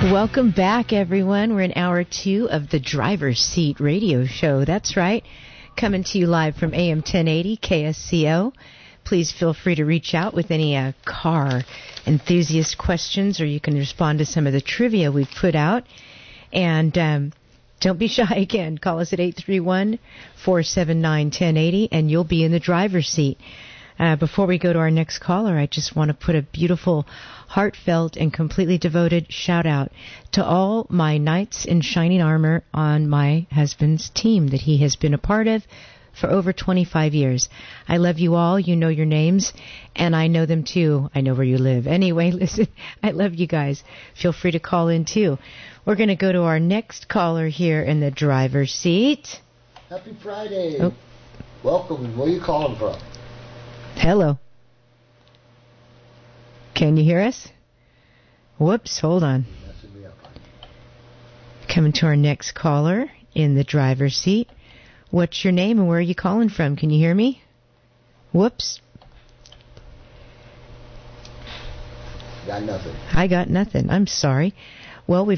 Welcome back, everyone. We're in hour 2 of the Driver's Seat radio show. That's right. Coming to you live from AM 1080 KSCO. Please feel free to reach out with any car enthusiast questions, or you can respond to some of the trivia we've put out. And don't be shy again. Call us at 831-479-1080, and you'll be in the driver's seat. Before we go to our next caller, I just want to put a beautiful, heartfelt, and completely devoted shout-out to all my knights in shining armor on my husband's team that he has been a part of for over 25 years. I love you all. You know your names, and I know them too. I know where you live. Anyway, listen, I love you guys. Feel free to call in too. We're going to go to our next caller here in the driver's seat. Happy Friday. Oh. Welcome. Where are you calling from? Hello. Can you hear us? Whoops, hold on. Coming to our next caller in the driver's seat. What's your name and where are you calling from? Can you hear me? Whoops. Got nothing. I got nothing. I'm sorry. Well, we've